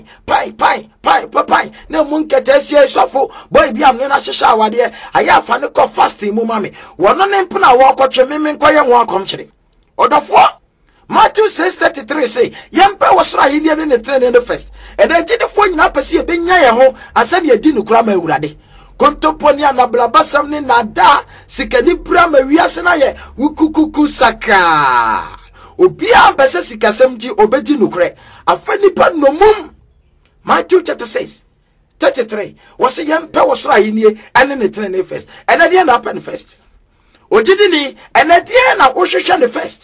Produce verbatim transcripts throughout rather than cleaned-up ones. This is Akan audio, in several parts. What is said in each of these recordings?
pai pai pai pai na munkete sie sofo boy bi am ne na hyehya awade aya fa ne ko fasting mu mame wono ne mpena wo akotwe meme nkoye ho akomkyere odofo Matthew six thirty-three say yempe wosra hilie ne train ne first and then did fo nyina pese e benya ye ho asane ye di nukura ma awurade kontoponi anablaba sam ne nada sikani brama wiase na ye wukukuku saka obia pese sikasem ji obedi nukure afani pa nomum. Matthew chapter six thirty-three was a young power shrine and in the train first, and at the end up and first. O didn't and at the end of Ocean the first.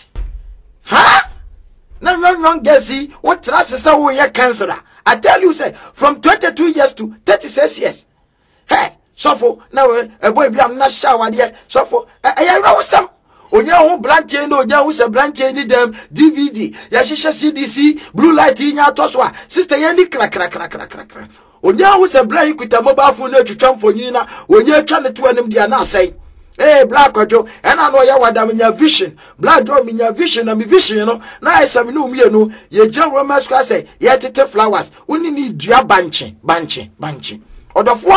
Huh? No, no, no, Gessie, what trust is our year cancer? I tell you, say, from twenty-two years to thirty-six years. Hey, so for now, a boy, I'm not sure, dear, so for I know some. Onya ho blanche no onya ho se blanche ni dem D V D ya shisha C D C blue light nya toso a sister ye ni kra kra kra kra kra kra onya ho se blanche kuta mobile phone na twetwa mfonyin na onya twa ne to anim dia na asai eh black ojo ena no ya wada menya vision black do menya vision na me vision no na esam no umie no ye gira Roman square say ye tete flowers uni ni dua banche banche banche odofo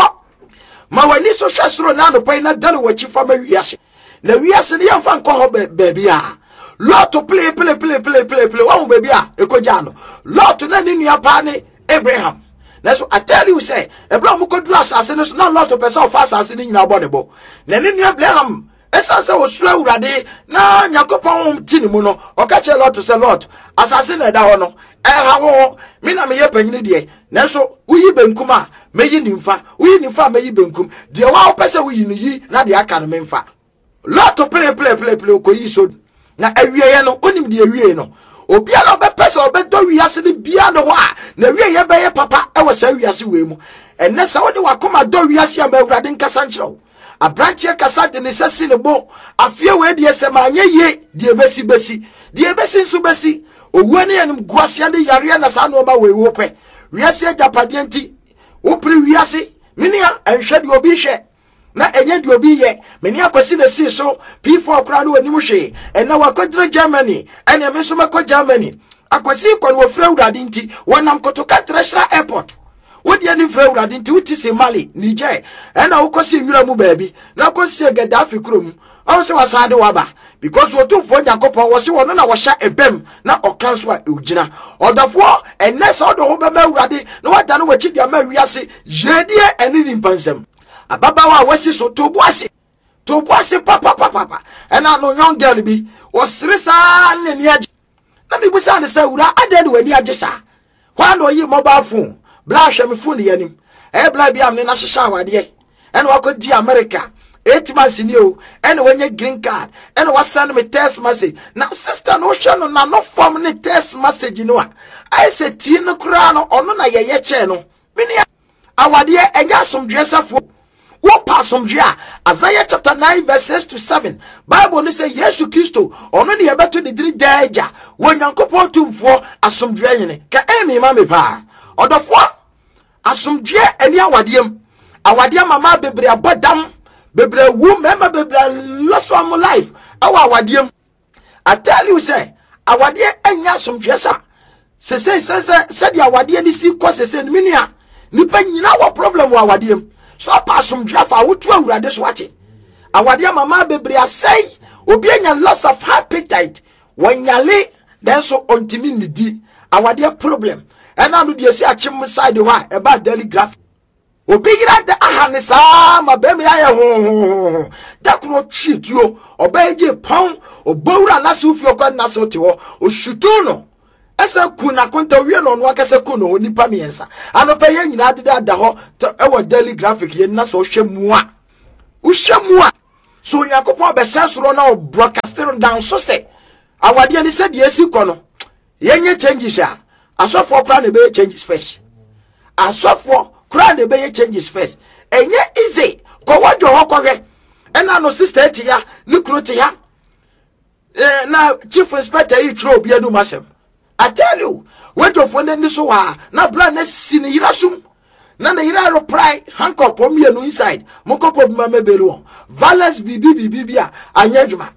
ma wani so hwasoro na no pai na dale wachi fama wiase na wiase ne yamfa nko ho baby a lot to play play play play play play wa baby a ekoja no lot na ni nua pa ne Abraham na so I tell you say Abraham ko dura asase no so na lot to person of asase ni nyina bodebo na ni nua Abraham esa se osura urade na Yakopon tini mu no o ka che lot to say lot asase na da ho no e ha wo mi na me ye panyini de na so uyi benkum a meyi nimfa uyi nimfa meyi benkum de wa o pese uyi ni yi na de aka no memfa lot to play play play play ko yi so na awieye no onim de awieye no obia no be pese obedo wiase ne bia no ho a na awieye be ye papa e wo sa wiase we mu enne sa wo de wakoma do wiase aba awurade nkasa nkyerɛw abrantie kasa de ne sesi ne bo afie we de esema anye ye de besi besi de besi nso besi owu ne yenim guase ande yare na sa no ma we wo pɛ wiase japade nti wo pri wiase minia enhwe de obi hwe na enye de obi ye meni akwasi na si so P four kra no anim hwe ena wakodre Germany ena me so makɔ Germany akwasi kwa no frɛ urade nti wonam kotoka treasure airport wodi ani frɛ urade nti wuti se Mali Niger ena ukosi nwura mu baabi na kosi Gaddafi krom on se wasade waba because wotu fo Yakopon wo se wono na wo hya ebem na okanso a ugina odafo enne se odo ho be ma urade na wada no wachi dia ma wiase yedie eni ni mpansam ababawa wasi so tobuase tobuase papa papa papa ena no young girl bi osirisa ne ni age na mi busa ne sa ura ade de wani age sa hwa no yi mobile phone bla hwe me phone yanim e bla bi am ne na hyehya awade ena wakodi America eight months ni o ena wanya green card ena wasend me text message na sister no hwe no na no form ne text message no a I say ti no kura no ono na ye ye che no mini awade enya asomdwe safo wo pasomdwea Isaiah chapter nine verse six to seven Bible ni say Yesu Kristo ono ne yebeto de diri daja wo Nyankopon tumfo asomdwea yene ka emi ma me pa odofo asomdwea eni awadiem awadiem mama bebre abodam bebre wu mema bebre loss of my life awa awadiem I tell you say awade enya asomdwea sa se se se se de awade ni si ko se se ni minia nipa nyina wo problem wa awadiem so pasum dwafa wotu awurade so ate awade mama bebre asai obi anya loss of appetite wanyale then so ontimi nidi awade problem ena no de si achim side ho a eba daily graph obi gira de ahane sa ma be me aye ho da kro twituo obaje pon obowura na se ofi okwa na se ote ho oshutu no esa kuna konta wie no no akase ku no nipa miensa anopa ye nyina de da ho e wo daily graphic ye na so hwemu a uhwemu a so Yakopon be sensoro na broadcasting down so se awade ni se de esi ko no ye nye changes a asofo kra na be changes first asofo kra na be changes first enye easy ko wadwo ho kohwe ena no sister etia ni kro te ya eh na chief inspector yi tro obi adu masem I tell you, wait of one in this wa na blana sin yirasum na na yira reply handcuff on me no inside moko pop mama belu valence bibi bibi bia anyadwuma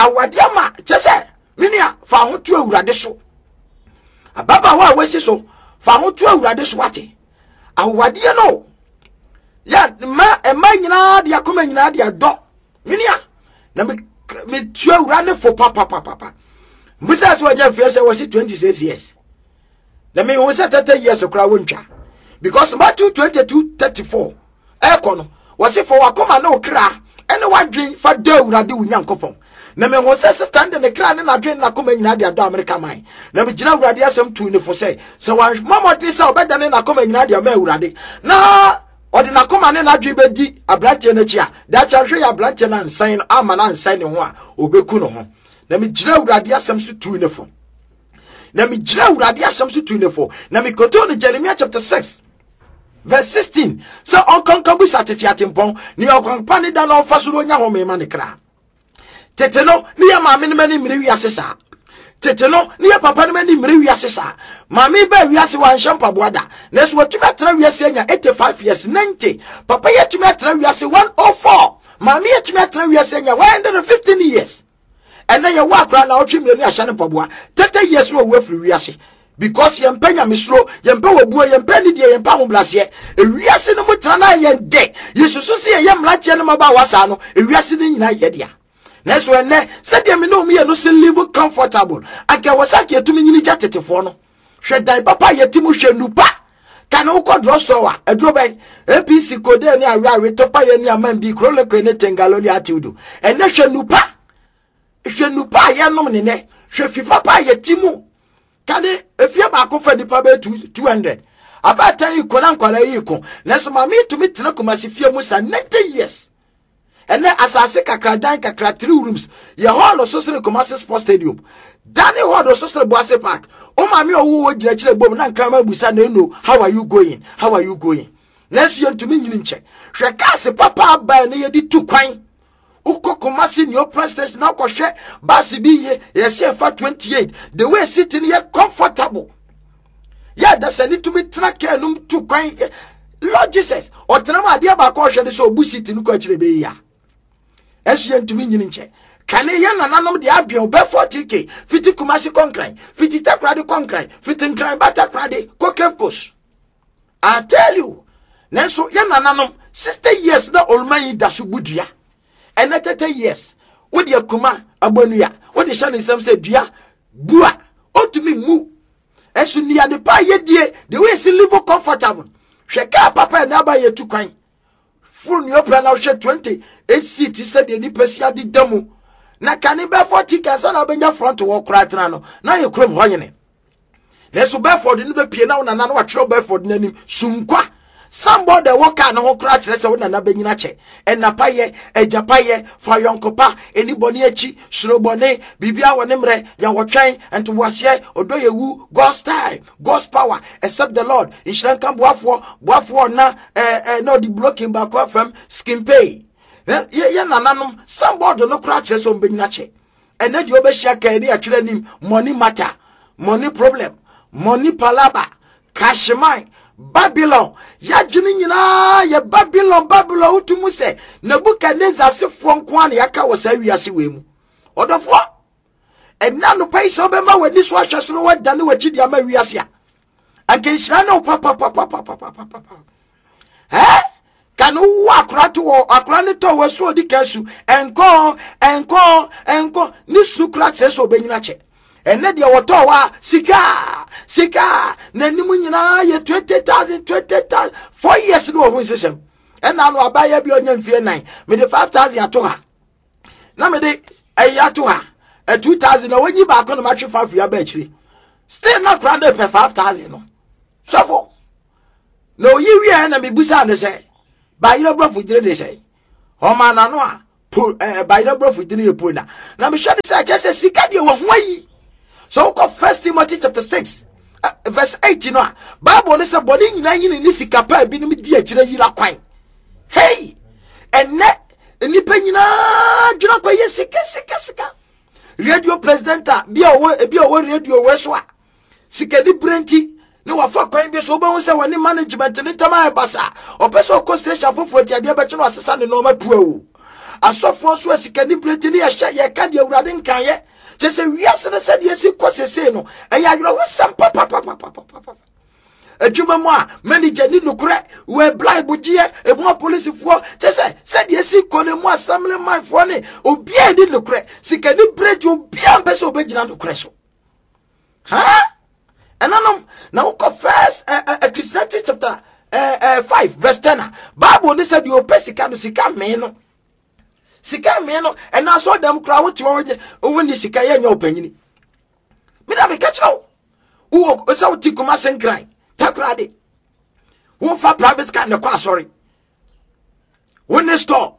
awadiama chese minia fa hotu awurade so ababa wa wesi so fa ho to awurade so wate awade no ya ma e ma nyina de akoma nyina de ado minia na me me tu awurade fo papa papa papa mbisa so waje fe se was twenty-six years na me won say thirty years okra wontwa because Matthew twenty-two thirty-four e kono was for wakoma na okra ene wadwen fa do awurade unyankopon na me won say stand in the kra ne na dwen na koma nyina de ado America man na me gina awurade asem tu ne fo say so wan mamodi say obeda ne na koma nyina de ma awurade na odi na koma ne na dwen bedi abranche na chia da cha hwe ya abranche na nsan ama na nsan ne ho a obeku no ho na me gina awurade asem so tu ne fo na me gina awurade asem so tu ne fo na me koto ne Jeremiah chapter six verse sixteen so on konkabu satete atempon ni okonpa ne da na ofa so nya ho me ma ne kra tete no ni ya ma me ne mani mire wiase sa tete no ni ya papa ne mani mire wiase sa ma me ba wiase wan shampa boada na so watumi atra wiase anya eighty-five years ninety papa yatumi atra wiase one oh four ma me yatumi atra wiase anya one hundred fifteen years and then you walk around now trim ni ahane paboa thirty years no we free wiase because yem penya misro yem pe wobuo yem pe ni die yem pa hoblase e wiase no mutra na ye de yesusu se ye mlache no maba wasa no e wiase ni nyina ye dia next when ne said me no me no se live comfortable aka wasake etumi nyini jatetefo no hwe dai papa yetimu hwe nupa kana uko drosowa edro ben A P C kode ni awe awe topa ye ni amambi krole ko ne tengaloli atiudu ene hwe nupa hwe nupa ye nom ne ne hwe fi papa yetimu kane efia ba ko fa nipa be two hundred abata yi ko na nkwala yi ko neso ma mi tumi tena ko masifia musa ninety years ene asase kakra dan kakra three rooms ye hall so sere Kumasi Sports Stadium dani hall so sere Boase Park o ma mi owo wo gira kire bom na nkrama busa na eno how are you going how are you going neso ye ntumi nyini nche hwe kase papa ba na ye di tu kwan uko Kumasi ni open station na ko hwe basi bi ye ye se fa twenty-eight the way sitting here comfortable ya da sani tumi tena ke num tu kwan Lord Jesus o tena ma dia ba ko hwe de so obusi tinu ko kire be ya esu ye ntumi nyini nche kane ye nananom de abia obe forty k fifty Kumasi concrete fifty takrade concrete fifty nkran batakrade kokepkos I tell you nenso ye nananom sixty years na olman da so budua and thirty years with your kuma abonuya what the shani sam say dua bua otumi mu esu nia de pa ye die the way see live comfortable hweka papa na ba ye tu kwan full new plan now share twenty eight seat said the ni pesia di damu na kane be forty kasa na benya front wo kra tena no na ye krom ho nyene leso Bedford ni be pie na na na wa tro Bedford nanim sunkwa somebody waka na ho kra kire se wo na na benyina che enapaye ejapaye fa yonkopa anybody echi shrobone bibia wone mre ya wotwen ento wase odoyewu God's time God's power except the Lord inshran kan boafo boafo na eh eh no the blocking back from skin pay ye ye nananom somebody no kra kire se benyina che ene di obehia kan ni atwere nim money matter money problem money palaba cash mine Babylon ya jini nyina ya Babylon Babylon utumu se Nebukadnezar sefo nko an yaka wasa wiase wemu odofo enna no pai so be ma wadi so ahwesoro wadane wachi dia ma wiase a anke nhira na papa papa papa papa eh kanu akura to akura ne to waso odi kasu enko enko enko ni sukra tseso benyina che ene de woto wa sika sika na nimu nyina ye twenty thousand twenty thousand four years no ho system ena no abaya bi onya mfie nine me de five thousand ato ha na me de ayi to ha e two thousand na wonyi ba ko no matwe five ya ba chiri still not crowded per five thousand no so no yi wi na me busa ne say ba yiro brofu dire de say o ma na no a ba yiro brofu dire ye pona na me hwe de say chese sika de wo ho yi. So go First Timothy chapter six uh, verse eight you know Bible say body nyina yin ni sika pa bi nim di akire yira kwan hey enne nipa nyina dwuna kwa ye sika sika sika radio presenter bi owo bi owo radio we so a sika di brenti ni wa fa kwan bi so ba won say woni management ni tama e basa opeso ko station foforo ti ade ba che no asesa ne no ma puo asofo so sika di brenti ni ye hye ye ka di awurade nkan ye just say we are said yes, cause say no. And you know some papa papa papa papa. adwuma mu a manager ni nokure we blind bugie e mo police fo te se se de si kone mu assembly man fo ne obi a di nokure sika ni bread obi a be se obegina nokure so ha enanom na wo first Ecclesiastes chapter uh, uh, five verse ten Bible ni said you pay sika no sika me no sika me no and na so dem kra wo ti wo ni sika ye nya opanyini me da be catch now wo o sa wo ti kuma senkran takra de wo fa private car na kwa sorry wo ni store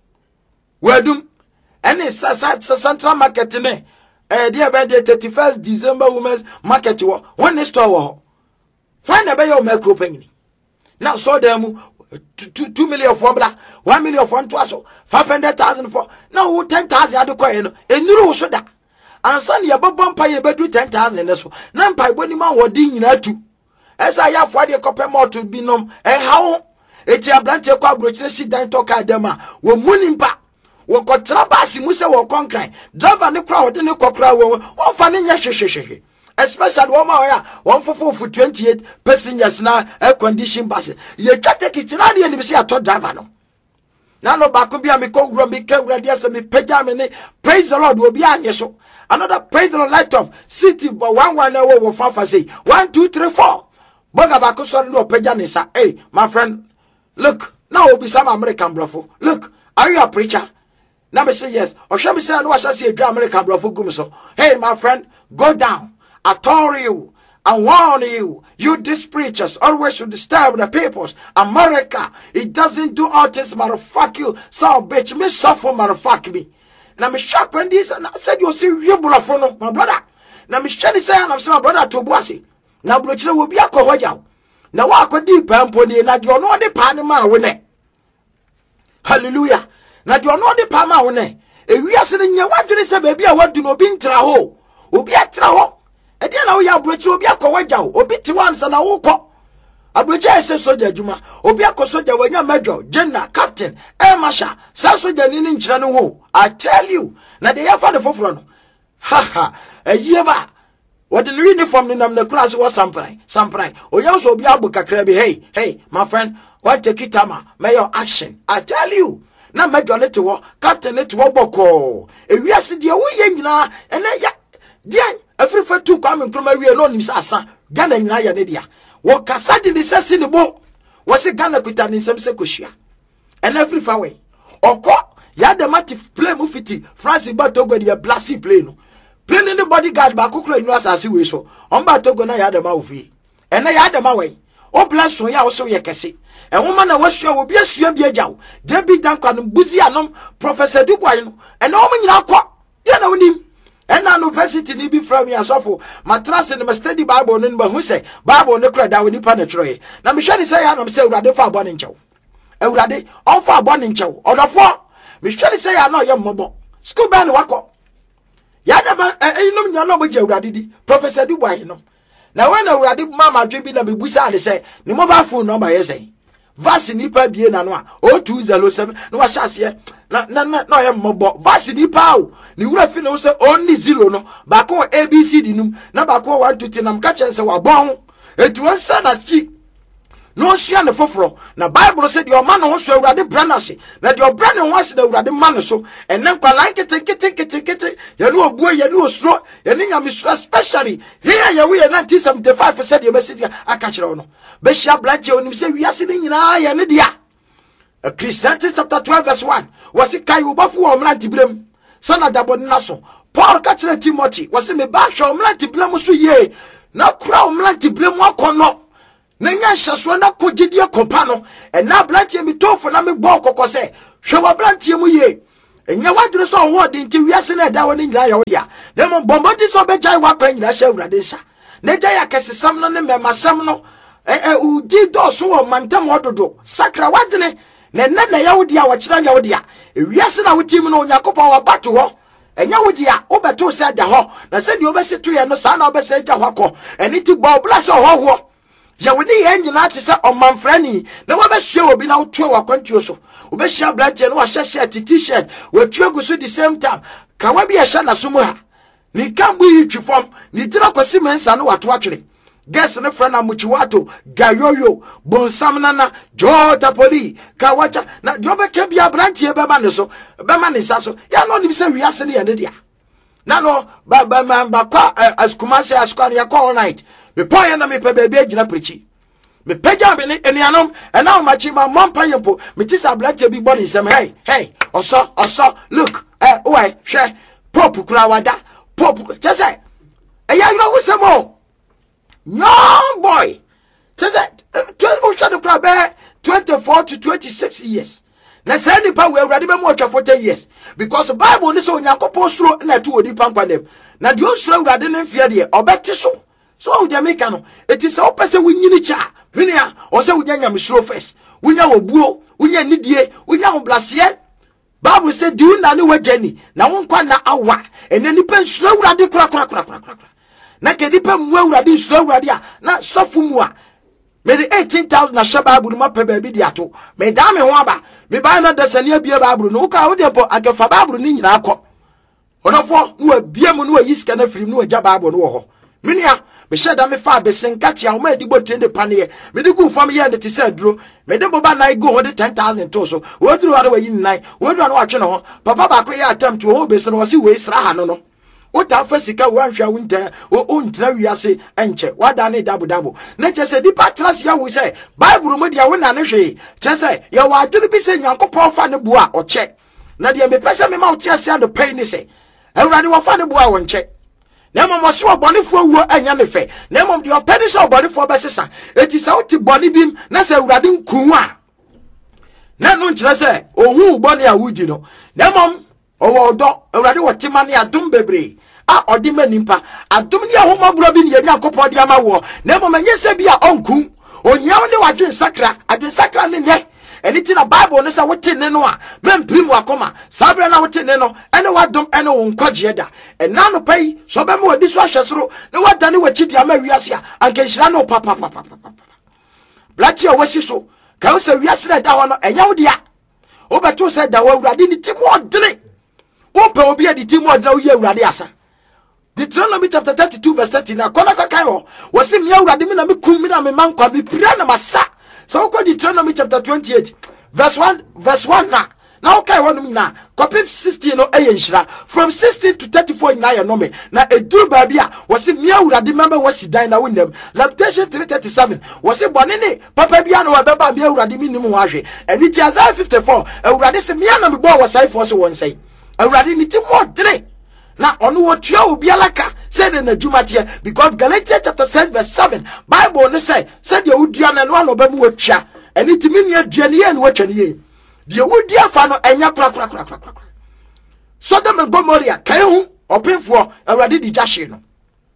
wadum any central market ne eh dia be the thirty-first December women's market wo when ni store wo when na be your micro opanyini now so dem Two, two million for bla, one million for twaso, five hundred thousand for now ten thousand at the coin, and you so that. And son, your bumper you better ten thousand. So, none by one man were ding in two. As I have for the copper more to be known, and how it's a blanche cockroach, sit down talk at them, were mooning back. One got trabasi, Musa or conquering, drive on the crowd in the cockroach, one funny yashe. Especially one more one for four for twenty-eight passengers now air condition buses. You can't take it in any and see a top driver. No, now no back be a me call run, be careful, radius, and me pejamine. Praise the Lord will be on yes. So another praise the Lord light of city, but one one hour will fafa say one, two, three, four. Bogabako sorry no pejanisa. Hey, my friend, look, now will be some American bluffo. Look, are you a preacher? Now me say yes. Or shall me say I know I shall see a American bluffo gumso. Hey, my friend, go down. I told you, I warn you, you these preachers always should disturb the peoples. America, it doesn't do all this, motherfuck you. So, bitch, me suffer, motherfuck me. Now, me shock when this, and I said, you see, you bulafono, my brother. Now, me shani say, and I'm saying, my brother, to Bossy. Now, Bluchina will be a cohoja. Now, walk with deep and pony, and you know the Panama winner. Hallelujah. Now, you know the Panama winner. If we are sitting here, what do they say, baby? I want to know being traho. Ubi a traho. E dia na wo ya brochi obi akọwaja o obi ti wansa na wo kọ abrochi ese soja adwuma obi akọsoja wanya major general captain air marshal sa soja ni ni nkyira no ho I tell you na de ya fa de foforo no ha ha aye ba what the uniform ni nam na class was samprai samprai o ya so obi abu kakra bi hey hey my friend what take it ama mayor action I tell you na major ne to wo captain ne to wo boko e wiase de wo ye nyina ene ya dia every for two come from we alone is asa Ghana nyina ya ne dia wo kasa de sese ne bo wo se Ghana kuta ne nsem se kohia and every far way okọ ya the matif play mu fiti France ba Togo de blasi play no play ne bodyguard ba kokoro nu asase we so on ba Togo na ya the ma ofi ene ya the ma we o bless so ya wo so ye kese e woma na wasua obi asua bi agyaw David Dankwa no buzi anom Professor Dubois no ene o nyina akọ ya na wonim and university ni be from ya sofo matras in my study Bible no ba hu say Bible no kra da woni pa na tro na me hwe ni say ya na me say urade fa abo ne nchew urade on fa abo ne nchew odofo me hwe ni say ya na ye mmobo school ban wako ya da ba enum nya no bo je urade di Professor Dubois no na when urade mama dwen bi na me busa ne say ni mobile phone number ye say vasi nipa bie na no a o two zero seven no wa hyase na na na ye mmobo vasi nipa o ni wura fi no say only zero no ba ko A B C D num na ba ko one two three nam ka chense wa bon etu won sa na chi no sua ne foforo na Bible say your man ho so awurade branase na de obrane ho ase na awurade man so enen kwa like kete kete kete ye no obuo ye no osro ye ni nyame so especially here ye we nineteen seventy-five said ye message aka kire no be hia blache onim say wiase ni nyina ye ne dia Ecclesiastes chapter twelve verse one was it kai ubafo wo mlanti blem sana dabo na so Paul ka kire Timothy was me ba hwa mlanti blem so ye na kura mlanti blem akono Nenya shaso na kogidie kopa no ena blantie mi tofo na me bo kokko se hwe wa blantie mu ye enya wadure so wo de nti wiase na da woni nyira ya wodia dem bombodi so be jai wa kwa nyira sha urade sha ne jai akesesam no ne memasam no eh eh udi do so wo mantam ododo sakra wadene ne ne na ya wodia wa kira ya wodia wiase na wotim no yakopon wa bato ho enya wodia obeto se da ho na se de obese to ye no sa na obese ja ho akọ eni ti bo blase ho ho ya woni ye nyina te se omanfrani na wa be hwe obi na wotwe wa kwantuo so obe hia blanche no wa hye shirt t-shirt wotwe gusu the same time ka wa bi hye na so mu ha ni kambu yi twifom ni tira kwasi mensa no wato atwere guess ne friend Amuchiwato, Gayoyo, Bonsamnana, Jota Poli, Kawacha, na Joba Kebia Branti, Bamaneso, Bamanisaso, Yano, you say we are sending an idea. Nano, Baba, as Kumasi, as Kwanya all night. Me poy na me pe baby jina prechi. Me peja me ni enianom, and now my chima mom payempo, me tisa black big body some hey, hey, oso, oso, look, eh, why, share, Popu Krawada, Popu, just say, eh, ya know what's some more. No boy, just say, twenty-four to twenty-six years. Na say ni pa we already be more than forty years because the Bible ni so Nyankopon suro na tu odi pampa dem. Na de o suro urade ne mfie de obeti so. So we make no. It is so person we nyini cha. Hwenia o say we nya msuro first. We nya obuo, we nya nidie, we nya oblasie. Bible say do na ne wagani. Na won kwa na awa. Ene nipa suro urade kura kura kura kura kura. Na ke nipa mu urade suro urade a na sofu mu a. Me the eighteen thousand na sha Bible ma pe ba bi dia to. Me da me ho aba. Me buy na desania bia Bible no ka wo de po akefa Bible ni nyina akọ. Odofo no abia mu no ayiska na firim no agya Bible no wo ho. Menia me sheda me fa besenka tia ho ma digbo trende pane me digu fam ye de tise duro me de boba na go ho de ten thousand to so wo duru wa yi nine wo duru na atwe no ho papa ba ko ye attempt wo be so no si we sra ha no no wo ta fa sika wo anhwa winter wo ntra wiase enche wada ne dabu dabu na che se di patras ya wo se Bible mu dia wo na ne hwe che se ye wa aduru bi se Nyankopon fa ne bua o che na dia me pese me ma wo tia se ando pay ni se Ewurade wo fa ne bua wo nche na mom so obonefo wuo anya me fe na mom de opedi so obonefo besesa eti sa uti boni bim na se Ewurade nku a na no nkire se ohun boni a wudi no na mom owo odo Ewurade wotima ne adom bebre a odi manimpa adom ne ahoma bro bi ne Nyankopon de ama wo na mom anye se bia onku onyaw ne wadwen sakra adwen sakra ne ne anything a Bible no say what in no a memprim wakoma sabre na what in no ene wadom ene wo nkwaje da ena no pai so be me wadi so ahwesoro ne wadane wachidi ama wiase a ankenhira no papa papa papa blati o wasi so ka wo say wiase da ho no enya wo dia wo beto say da wo Awurade ni timo odre wo pe obi adi timo odre wo ye Awurade asa Deuteronomy chapter thirty-two verse thirty na kola ka kai ho wo se me Awurade mi na me kum mi na me mankwa me pira na masa. So go Deuteronomy chapter twenty-eight verse one verse one na now okay one na copy sixteen no eyenhira from sixteen to thirty-four na ya no me na eduru ba bia was me Awurade member was die na winem Lamentation three thirty-seven was bone ne papa bia no beba bia Awurade mi nim ho ahwe eni ti Isaiah fifty-four Awurade se me na me bo was sai for so won say Awurade ni ti mo dre na onu wo tua obi alaka say the najumatie because Galatians chapter six verse seven Bible no say say the udua na no no ba mu watua eni ti menu aduane ye no watwa ne ye de udia fa no enya kra kra kra kra kra Sodom and Gomorrah kai hu opemfo Awurade di jahye no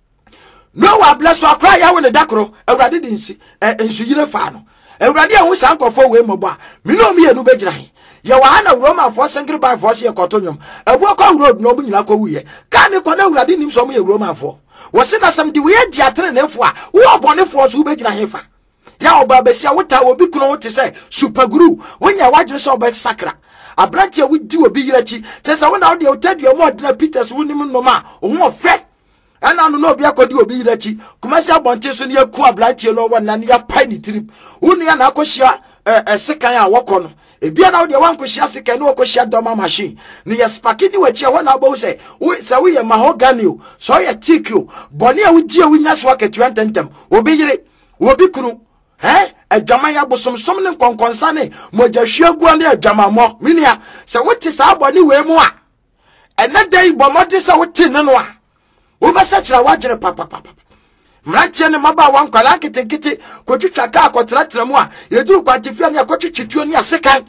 Noah bless wa kra ya we ne dakro Awurade di nsi ensu yire fa no Awurade ahu sankofo we mobo a me no me enu begyira he ye wa ha na Roma for singri by force ye kotonyom ebu kwa road no bu nyina kwa wuye ka ne kona Awurade nim so mo ye Roma for wo se na sam di we di atre ne fo a wo obonefo so begyira he fa ya oba besia wota obi kuno wote say super guru wonya wadwere so oba sakra abrante we di obi yirachi tesa wona wo de otadua mo odina Peters wonim no ma ohu ofe ana no no obi akodi obi yirachi kumasi abonte so ne yaku abrante no wona ne ya pai ni trip wonu ya na akohia sekan a wokọ no ebia na wo de wankohia sekan no wakohia doma machine ne ya spakidi wachi a wona abo say we say we ye mahogany o so ye teak o boni a wudi a winya so aketu antentem obi yire obi kunu eh adwama ya bosomsom ne konkonsa ne mogahwiagua ne adwamamo minia se wote sa abone we mu a ene dai bomode se wote ne no a wo besa kira wagere papa papa mrantie ne maba wan kwala ketekete kotwitwa ka akotratra mu a yeduru kwantifia ne akotwitwituo ne asekan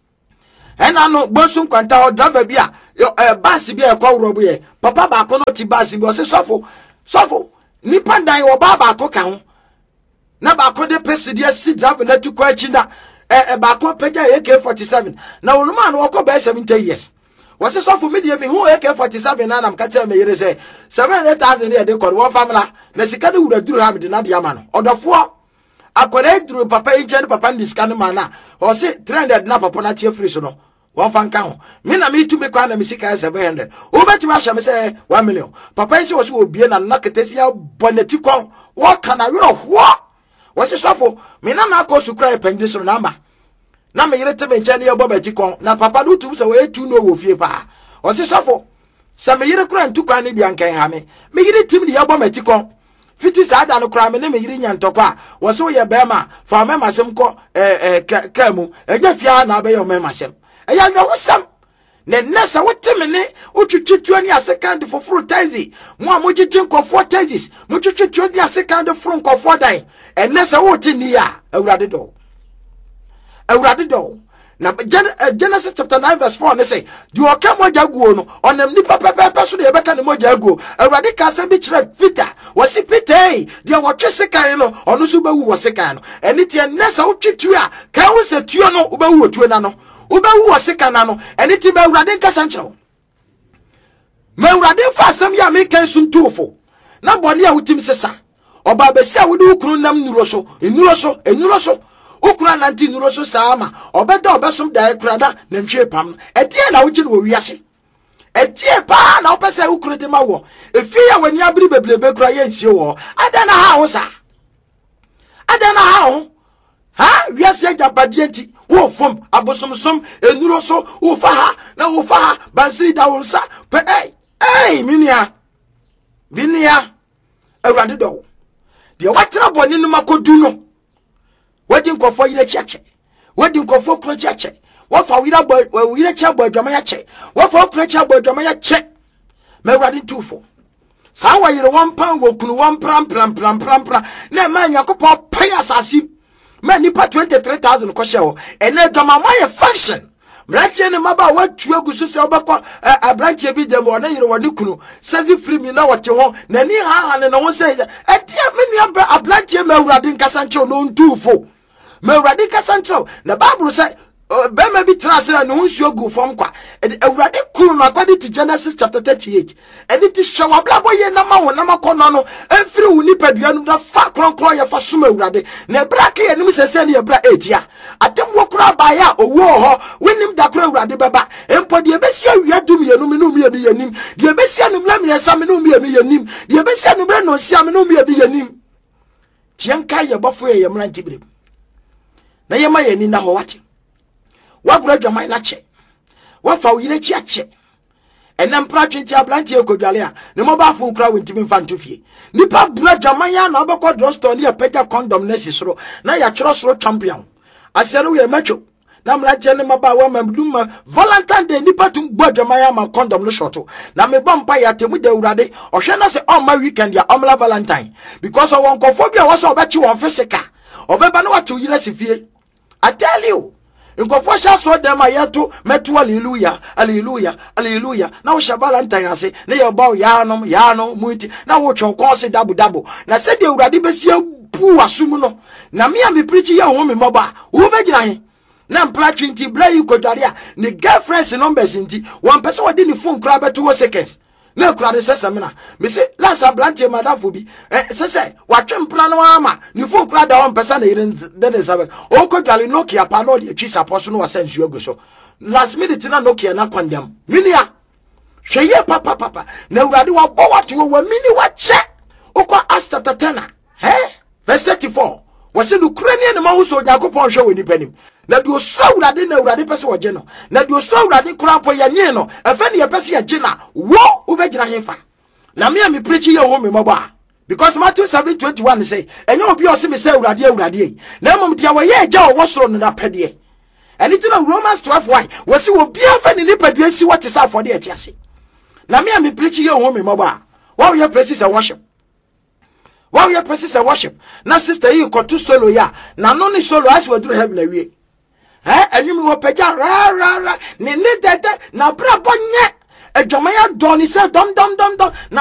ena no bonsun kwanta o driver bia eh bus bia e kwa wrobo ye papa ba ko no ti bus bia o se sofo sofo ni pandan wo baba ko ka ho na ba ko de pesidie si driver na tu kwa chi na eh ba ko peja A K forty-seven na wonuma no ko be seventy years wase sofo media me hu A K forty-seven na nam kata me yere se seven hundred thousand e de ko wo famila na sika de wura duru ha me de na de ama no odofo akore duru papa inche papa ndi sika no mana o se three hundred na papa na tie free so no one fan count. Me na me to me kwa na me sika seven hundred. O beti ma me say one million. Papa isi was wo bie na na ketesi ya boneti kon. What can I of what? Was it so me na na ko su cry pen this number. Na me yire te me nche ne yobo beti kon. Na papa do tu so we tu no wo fie pa. Was it so for? Sa me yire kura ntu kwa ne bia nkan ha me. Me yire tim ne yobo beti kon. Fiti sa da no kura me ne me yire nyantokwa. Was so ye bema fa me masem ko eh eh kamu. Eja fia na be yo me masem. Eya no wosam. Ne nessa wote ne utwitwitwa ni asecond for full taxi mo amogitwe nkofo taxis mo twitwitwa ni asecond for nkofo dan e nessa wote ni a awurade do awurade do na Genesis chapter nine verse four ne say di oka moja guo no onam ni papa papa so de beka ne moja guo awurade ka se bi kire Peter wasi Peter di wotwe sekan no ono so bawu wo sekan no eni tie nessa wotwitwa ka wo se tuo no wo bawu otuo na no Uba wo sekana no eni ti be awurade nkasa nkyerɛw me awurade fa asɛm ya me kan suntufo na bɔne a wotim sesa ɔba besi a wode ukuru nam nuro so enuro so enuro so ukura nanti nuro so saama ɔbɛda ɔbɛsom da ekurada na ntwe pam ɛdeɛ na wogye no wo wiase ɛdeɛ pa na wopɛsɛ ukuru de ma wo efi ya wani abiri beblebe kura ye nsie wo ada na ha wo sa ada na ha wo ha wiase agabade nti wo fom abosomsom enuro so wo fa ha na wo fa ha bansiri da wo nsa pe eh eh minia binia awurade do de watena boni no makodu no wadi nkofo yire chiache wadi nkofo kro chiache wo fa wira boy wira chia boy dwama ya che wo fa kro chia boy dwama ya che me awurade ntufo sa wa yire one pound wo kunu one pram pram pram pram pram na ma nyakopo pay asasi man nipa twenty-three thousand ko shewo ene doma moye function mrantie ne maba watu agusu se obekọ abrantie bi dem wona yire woni kunu sezi free mi na wote ho na ni ha ha ne no se e dia me ni abrantie ma awurade nkasa nche no ntufo ma awurade nkasa nche na bible say be ma bi trase na ho nsuo gu fom kwa awurade kunu no according to Genesis chapter thirty-eight eni ti hwa blabo ye na ma wo na makono no efiri wo ni padua no da fa kronkron ye fa soma awurade na brake ye nim sese ne bra etia atem wo kura ba ya owo ho wenim da kura awurade beba empo de besia wia dum ye no me no me ye nim de besia no mla me yesa me no me ye nim de besia no bre no sia me no me ye nim tienka ye bofo ye mra ntibire na ye ma ye ni na ho wate wabura dwama na che wafa uyire chi ache enem pra twenti ablantie kodwale a ne moba fo kra wentimi mfa ntofie nipa bura dwama ya na obekọ drugstore ne pega condom na sisoro na ya kyoro soro champion asere we macho na mlaje ne maba wa mamduma Valentine Day nipa tum gbo dwama ya ma condom no shoto na me bompa ya temu de urade ohwe na se on ma weekend ya omla Valentine because of one confobia was obechi won fisika obeba na watu uyire sifie. I tell you nkofo sha so dem ayeto meto hallelujah hallelujah hallelujah na wo sha Valentine ase na ye bawo ya no ya no muti na wo twon kon se dabo dabo na se de urade besia pu asum no na me am preach ye ho me moba wo begina he na mpla twenty bra yi kodware a ne girlfriends numbers nti one person wodi ni phone kra beto seconds na kra de sesa me na me se last abrantie madafo bi eh sese watwe mpla no ama ni phone kra da one person na yire de de sabe o kodware Nokia pa no de twi support no wasan su agoso last minute na Nokia na kwandam minia hweye papa papa na urade wa bo wate wo mini wa che okọ Acts chapter ten eh verse thirty-four wase du Ukrainian ma wo so Yakobon hwe woni panim na du osura urade na urade pese wo je no na du osura urade kura po ya nye no efe ne ye pese ya je na wo ubegina hefa na me am preach ye wo me moba because Matthew seven twenty-one say enyo obi o se me say urade urade na mom dia wo ye ja wo soro no na pede eni ti na Romans twelve one wase wo bia fa ne ni padua si what is afode eti ase na me am preach ye wo me moba wo ye praises and worship. While your presence and worship, na sister you got to solo ya. Na no ni solo as we do heaven away. Eh, and you will pay ra ra ra. Ni ni dede na bra bonye. E jomaya doni se dom dom dom dom.